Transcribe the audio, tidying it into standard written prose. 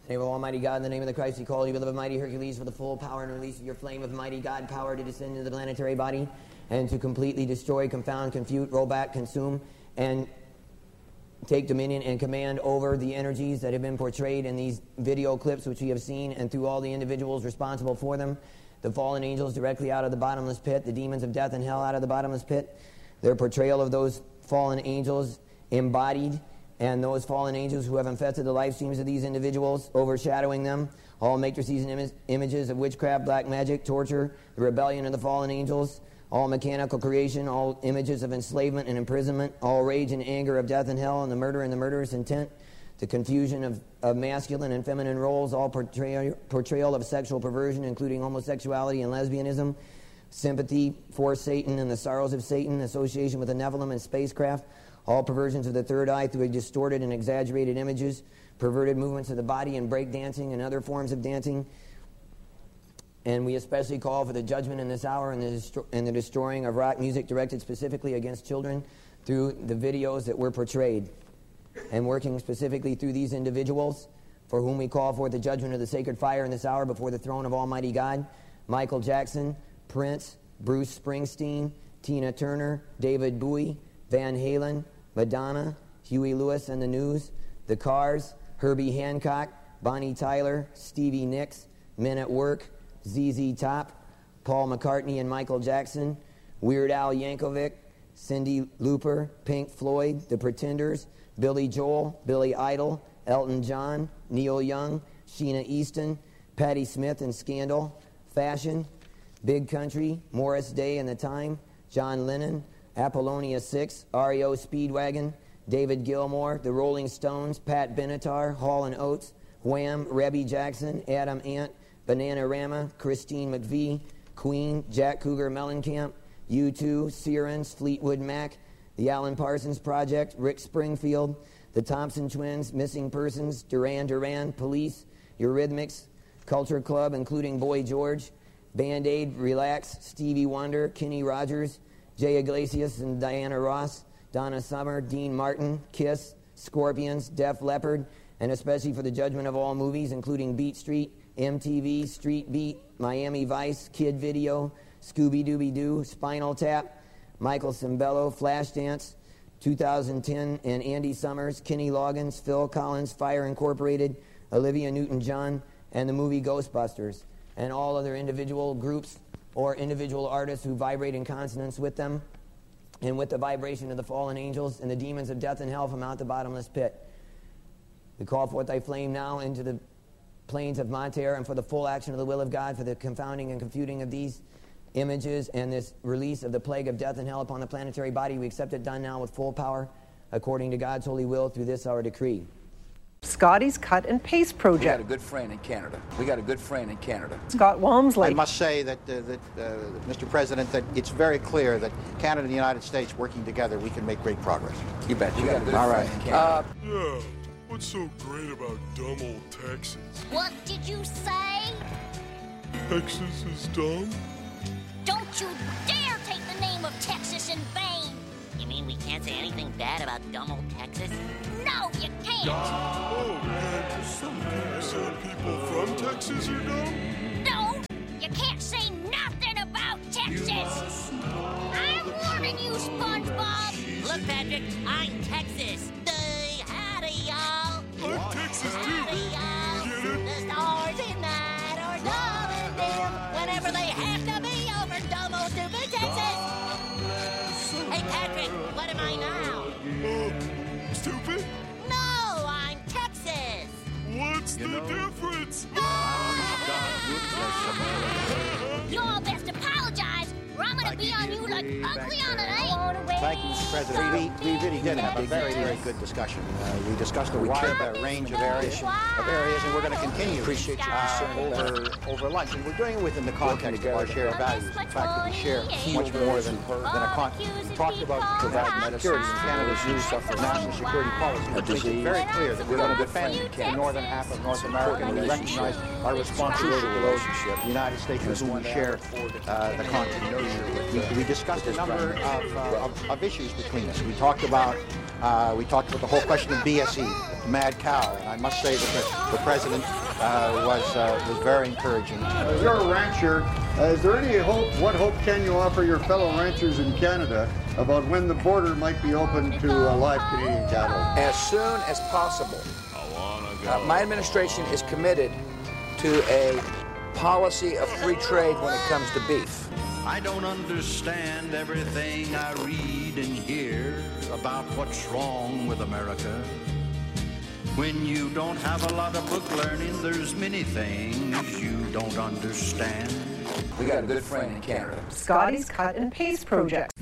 name of Almighty God, in the name of the Christ, we call you, beloved mighty Hercules, for the full power and release of your flame of mighty God power to descend into the planetary body and to completely destroy, confound, confute, roll back, consume, and take dominion and command over the energies that have been portrayed in these video clips which we have seen, and through all the individuals responsible for them, the fallen angels directly out of the bottomless pit, the demons of death and hell out of the bottomless pit, their portrayal of those fallen angels embodied, and those fallen angels who have infested the life streams of these individuals, overshadowing them, all matrices and images of witchcraft, black magic, torture, the rebellion of the fallen angels, all mechanical creation, all images of enslavement and imprisonment, all rage and anger of death and hell, and the murder and the murderous intent, the confusion of masculine and feminine roles, all portrayal of sexual perversion, including homosexuality and lesbianism, sympathy for Satan and the sorrows of Satan, association with the Nephilim and spacecraft, all perversions of the third eye through distorted and exaggerated images, perverted movements of the body and breakdancing and other forms of dancing. And we especially call for the judgment in this hour and the destroying of rock music directed specifically against children through the videos that were portrayed, and working specifically through these individuals for whom we call forth the judgment of the sacred fire in this hour before the throne of Almighty God: Michael Jackson, Prince, Bruce Springsteen, Tina Turner, David Bowie, Van Halen, Madonna, Huey Lewis and the News, The Cars, Herbie Hancock, Bonnie Tyler, Stevie Nicks, Men at Work, ZZ Top, Paul McCartney and Michael Jackson, Weird Al Yankovic, Cyndi Lauper, Pink Floyd, The Pretenders, Billy Joel, Billy Idol, Elton John, Neil Young, Sheena Easton, Patti Smith and Scandal, Fashion, Big Country, Morris Day and the Time, John Lennon, Apollonia 6, REO Speedwagon, David Gilmour, The Rolling Stones, Pat Benatar, Hall & Oates, Wham, Rebby Jackson, Adam Ant, Bananarama, Christine McVie, Queen, Jack Cougar Mellencamp, U2, Sirens, Fleetwood Mac, the Alan Parsons Project, Rick Springfield, the Thompson Twins, Missing Persons, Duran Duran, Police, Eurythmics, Culture Club, including Boy George, Band-Aid, Relax, Stevie Wonder, Kenny Rogers, Jay Iglesias and Diana Ross, Donna Summer, Dean Martin, Kiss, Scorpions, Def Leppard, and especially for the judgment of all movies, including Beat Street, MTV, Street Beat, Miami Vice, Kid Video, Scooby-Dooby-Doo, Spinal Tap, Michael Cimbello, Flashdance, 2010, and Andy Summers, Kenny Loggins, Phil Collins, Fire Incorporated, Olivia Newton-John, and the movie Ghostbusters, and all other individual groups or individual artists who vibrate in consonance with them and with the vibration of the fallen angels and the demons of death and hell from out the bottomless pit. We call forth thy flame now into the plains of Monterre, and for the full action of the will of God, for the confounding and confuting of these images and this release of the plague of death and hell upon the planetary body, we accept it done now with full power according to God's holy will through this our decree. Scotty's Cut and Paste Project. We got a good friend in Canada. Scott Walmsley. I must say that, Mr. President, that it's very clear that Canada and the United States working together, we can make great progress. You bet. You got a good All friend right. in Canada. Yeah. What's so great about dumb old Texas? What did you say? Texas is dumb? Don't you dare take the name of Texas in vain! You mean we can't say anything bad about dumb old Texas? No, you can't! Oh, man. Can you say people from Texas are dumb? No, you can't say nothing about Texas! I'm warning you, SpongeBob! Look, Patrick, I'm Texas. Howdy, y'all. I'm Texas, too. Howdy, y'all. Get it? The stars in night are dull and dim whenever they have to be over dumb old stupid Texas. Hey, Patrick, what am I now? Stupid? No, I'm Texas. What's the difference? You all best apologize, or I'm gonna be on you like ugly on an egg! Thank you, Mr. President. We really did have a very, very good discussion. We discussed a wide range of areas, and we're going to continue over lunch. And we're doing it within the context of our shared values. The fact that we share much more than a continent. We talked about providing security in Canada's use of national security policy. It makes it very clear that we're going to defend the northern half of North America, and we recognize our responsibility to those the United States with whom we share the continent. We discussed a number of issues between us. We talked about the whole question of BSE, mad cow. And I must say that the president was very encouraging. You're a rancher. Is there any hope? What hope can you offer your fellow ranchers in Canada about when the border might be open to live Canadian cattle? As soon as possible. My administration is committed to a policy of free trade when it comes to beef. I don't understand everything I read and hear about what's wrong with America. When you don't have a lot of book learning, there's many things you don't understand. We got a good friend in Canada. Scotty's Cut and Paste Project.